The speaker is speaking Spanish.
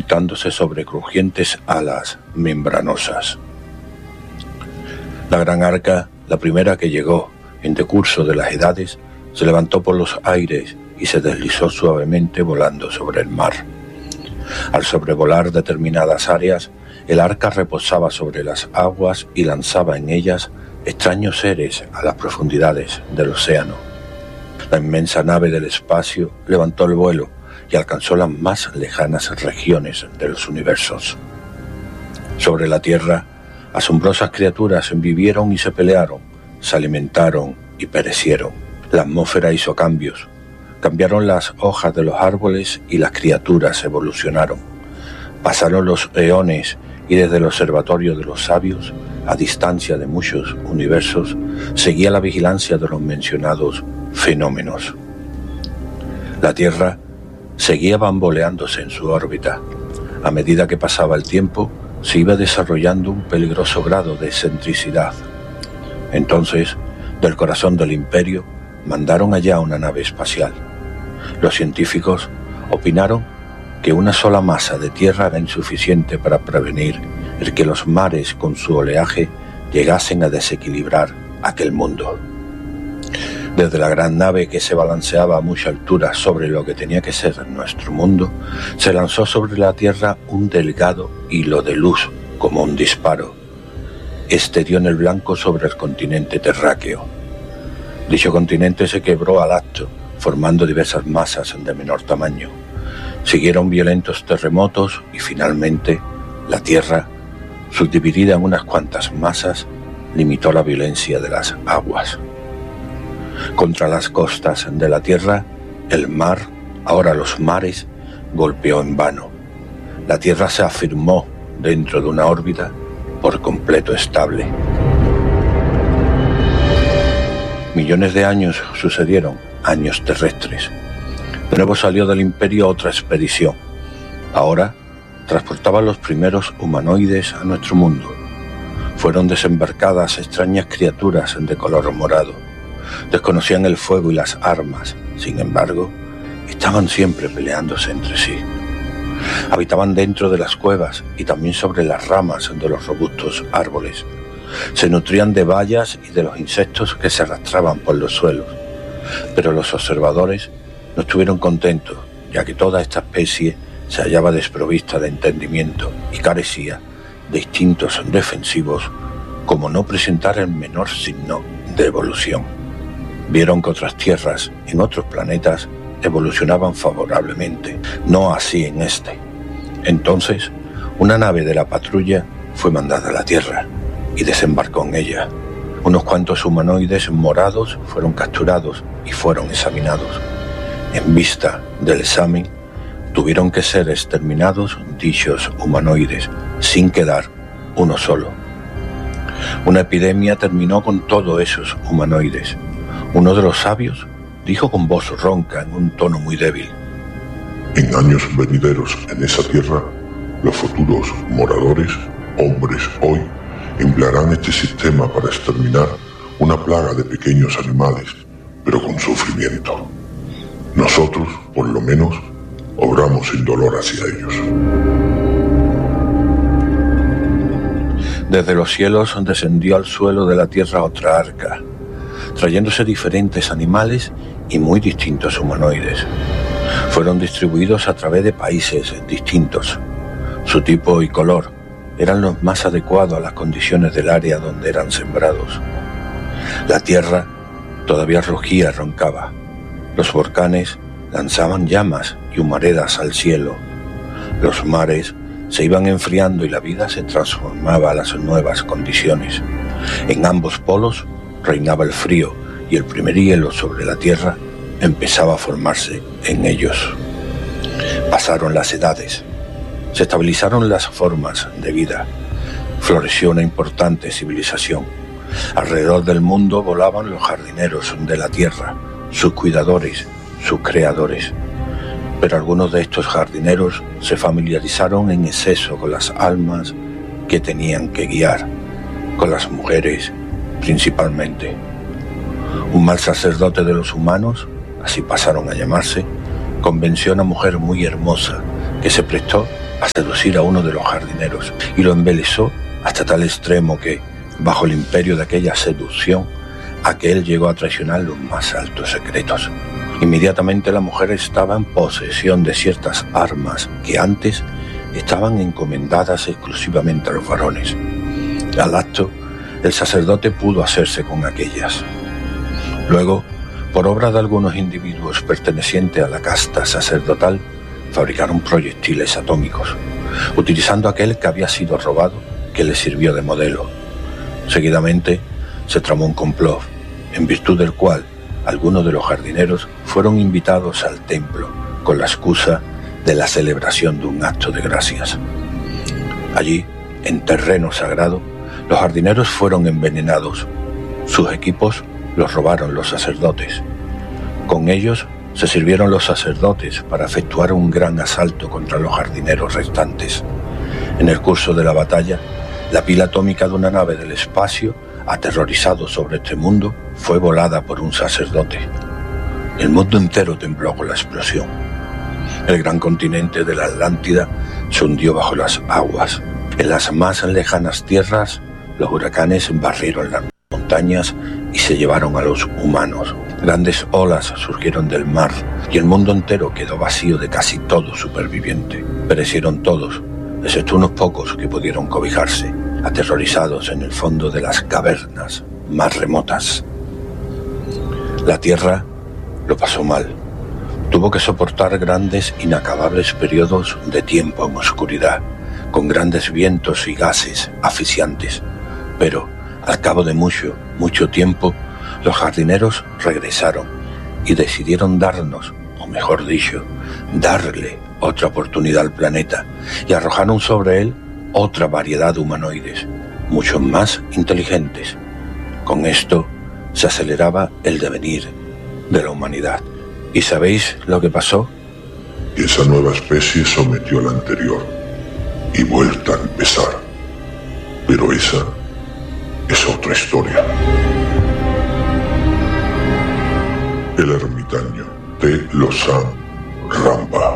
sentándose sobre crujientes alas membranosas. La gran arca, la primera que llegó en decurso de las edades, se levantó por los aires y se deslizó suavemente volando sobre el mar. Al sobrevolar determinadas áreas, el arca reposaba sobre las aguas y lanzaba en ellas extraños seres a las profundidades del océano. La inmensa nave del espacio levantó el vuelo y alcanzó las más lejanas regiones de los universos. Sobre la Tierra, asombrosas criaturas vivieron y se pelearon, se alimentaron y perecieron. La atmósfera hizo cambios. Cambiaron las hojas de los árboles y las criaturas evolucionaron. Pasaron los eones y desde el observatorio de los sabios, a distancia de muchos universos, seguía la vigilancia de los mencionados fenómenos. La Tierra seguía bamboleándose en su órbita. A medida que pasaba el tiempo, se iba desarrollando un peligroso grado de excentricidad. Entonces, del corazón del imperio, mandaron allá una nave espacial. Los científicos opinaron que una sola masa de tierra era insuficiente para prevenir el que los mares con su oleaje llegasen a desequilibrar aquel mundo. Desde la gran nave que se balanceaba a mucha altura sobre lo que tenía que ser nuestro mundo, se lanzó sobre la Tierra un delgado hilo de luz como un disparo. Este dio en el blanco sobre el continente terráqueo. Dicho continente se quebró al acto, formando diversas masas de menor tamaño. Siguieron violentos terremotos y finalmente la Tierra, subdividida en unas cuantas masas, limitó la violencia de las aguas. Contra las costas de la Tierra, el mar, ahora los mares, golpeó en vano. La Tierra se afirmó dentro de una órbita por completo estable. Millones de años sucedieron, años terrestres. De nuevo salió del imperio otra expedición. Ahora transportaban los primeros humanoides a nuestro mundo. Fueron desembarcadas extrañas criaturas de color morado. Desconocían el fuego y las armas. Sin embargo, estaban siempre peleándose entre sí. Habitaban dentro de las cuevas y también sobre las ramas de los robustos árboles. Se nutrían de bayas y de los insectos que se arrastraban por los suelos. Pero los observadores no estuvieron contentos, ya que toda esta especie se hallaba desprovista de entendimiento y carecía de instintos defensivos, como no presentar el menor signo de evolución. Vieron que otras tierras en otros planetas evolucionaban favorablemente, no así en este. Entonces, una nave de la patrulla fue mandada a la Tierra y desembarcó en ella. Unos cuantos humanoides morados fueron capturados y fueron examinados. En vista del examen, tuvieron que ser exterminados dichos humanoides, sin quedar uno solo. Una epidemia terminó con todos esos humanoides. Uno de los sabios dijo con voz ronca, en un tono muy débil: en años venideros en esa tierra, los futuros moradores, hombres hoy, emplearán este sistema para exterminar una plaga de pequeños animales, pero con sufrimiento. Nosotros, por lo menos, obramos sin dolor hacia ellos. Desde los cielos descendió al suelo de la tierra otra arca, trayéndose diferentes animales y muy distintos humanoides. Fueron distribuidos a través de países distintos. Su tipo y color eran los más adecuados a las condiciones del área donde eran sembrados. La tierra todavía rugía y roncaba. Los volcanes lanzaban llamas y humaredas al cielo. Los mares se iban enfriando y la vida se transformaba a las nuevas condiciones. En ambos polos reinaba el frío y el primer hielo sobre la tierra empezaba a formarse en ellos. Pasaron las edades, se estabilizaron las formas de vida, floreció una importante civilización. Alrededor del mundo volaban los jardineros de la tierra, sus cuidadores, sus creadores. Pero algunos de estos jardineros se familiarizaron en exceso con las almas que tenían que guiar, con las mujeres principalmente. Un mal sacerdote de los humanos, así pasaron a llamarse, convenció a una mujer muy hermosa que se prestó a seducir a uno de los jardineros y lo embelesó hasta tal extremo que, bajo el imperio de aquella seducción, aquel llegó a traicionar los más altos secretos. Inmediatamente la mujer estaba en posesión de ciertas armas que antes estaban encomendadas exclusivamente a los varones. Al acto, el sacerdote pudo hacerse con aquellas. Luego, por obra de algunos individuos pertenecientes a la casta sacerdotal, fabricaron proyectiles atómicos, utilizando aquel que había sido robado, que les sirvió de modelo. Seguidamente, se tramó un complot, en virtud del cual algunos de los jardineros fueron invitados al templo con la excusa de la celebración de un acto de gracias. Allí, en terreno sagrado, los jardineros fueron envenenados. Sus equipos los robaron los sacerdotes. Con ellos se sirvieron los sacerdotes para efectuar un gran asalto contra los jardineros restantes. En el curso de la batalla, la pila atómica de una nave del espacio, aterrorizado sobre este mundo, fue volada por un sacerdote. El mundo entero tembló con la explosión. El gran continente de la Atlántida se hundió bajo las aguas. En las más lejanas tierras, los huracanes barrieron las montañas y se llevaron a los humanos. Grandes olas surgieron del mar y el mundo entero quedó vacío de casi todo superviviente. Perecieron todos, excepto unos pocos que pudieron cobijarse, aterrorizados en el fondo de las cavernas más remotas. La Tierra lo pasó mal. Tuvo que soportar grandes, inacabables periodos de tiempo en oscuridad, con grandes vientos y gases asfixiantes. Pero, al cabo de mucho tiempo, los jardineros regresaron y decidieron darnos, o mejor dicho, darle otra oportunidad al planeta, y arrojaron sobre él otra variedad de humanoides, mucho más inteligentes. Con esto se aceleraba el devenir de la humanidad. ¿Y sabéis lo que pasó? Esa nueva especie sometió a la anterior y vuelta a empezar. Pero esa es otra historia. El ermitaño de Lausanne Ramba.